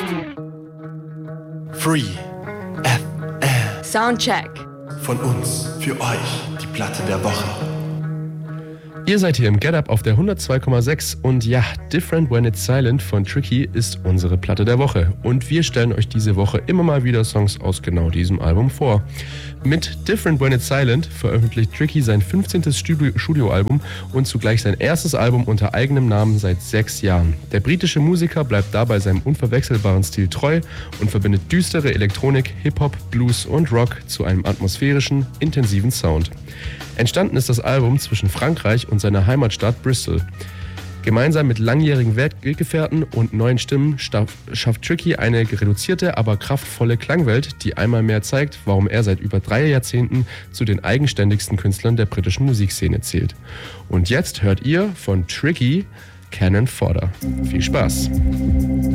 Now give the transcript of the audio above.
Free FM. Soundcheck. Von uns, für euch, die Platte der Woche. Ihr seid hier im Get Up auf der 102,6 und ja, Different When It's Silent von Tricky ist unsere Platte der Woche. Und wir stellen euch diese Woche immer mal wieder Songs aus genau diesem Album vor. Mit Different When It's Silent veröffentlicht Tricky sein 15. Studioalbum und zugleich sein erstes Album unter eigenem Namen seit 6 Jahren. Der britische Musiker bleibt dabei seinem unverwechselbaren Stil treu und verbindet düstere Elektronik, Hip-Hop, Blues und Rock zu einem atmosphärischen, intensiven Sound. Entstanden ist das Album zwischen Frankreich und seiner Heimatstadt Bristol. Gemeinsam mit langjährigen Weggefährten und neuen Stimmen schafft Tricky eine reduzierte, aber kraftvolle Klangwelt, die einmal mehr zeigt, warum er seit über 3 Jahrzehnten zu den eigenständigsten Künstlern der britischen Musikszene zählt. Und jetzt hört ihr von Tricky Cannon Fodder. Viel Spaß!